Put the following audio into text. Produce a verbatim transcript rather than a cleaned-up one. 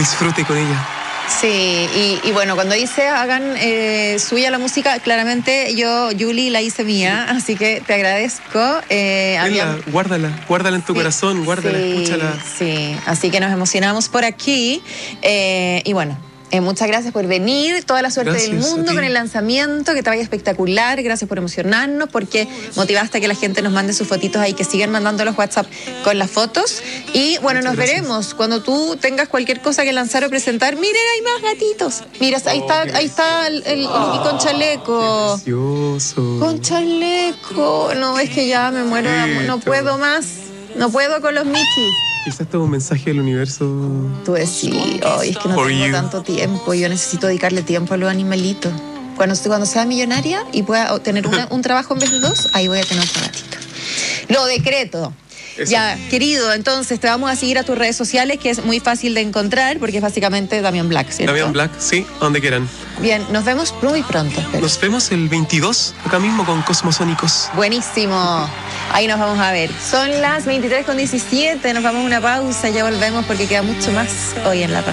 disfrute con ella. Sí, y, y bueno, cuando dice hagan eh, suya la música, claramente yo, Julie, la hice mía, así que te agradezco. Eh, había... Guárdala, guárdala en tu sí, corazón, guárdala, sí, escúchala. Sí, así que nos emocionamos por aquí. Eh, y bueno, eh, muchas gracias por venir, toda la suerte gracias del mundo con el lanzamiento, que te vaya espectacular, gracias por emocionarnos, porque motivaste a que la gente nos mande sus fotitos ahí, que sigan mandando los WhatsApp con las fotos. Y bueno, muchas nos gracias. Veremos cuando tú tengas cualquier cosa que lanzar o presentar. Miren, hay más gatitos. Mira, ahí oh, está, ahí está el, el, el con chaleco. Precioso. Con chaleco. No, es que ya me muero de amor. No puedo más. No puedo con los Mickey. Quizás todo un mensaje del universo. Tú decís, oh, es que no For tengo you. tanto tiempo, yo necesito dedicarle tiempo a los animalitos. Cuando, cuando sea millonaria y pueda tener una, un trabajo en vez de dos, ahí voy a tener otro gatito. Lo decreto. Eso. Ya, querido, entonces te vamos a seguir a tus redes sociales, que es muy fácil de encontrar, porque es básicamente Damián Black, ¿cierto? Damián Black, sí, donde quieran. Bien, nos vemos muy pronto. Espero. Nos vemos el veintidós, acá mismo con Cosmosónicos. Buenísimo. Ahí nos vamos a ver. Son las veintitrés con diecisiete, nos vamos a una pausa, ya volvemos porque queda mucho más hoy en la radio.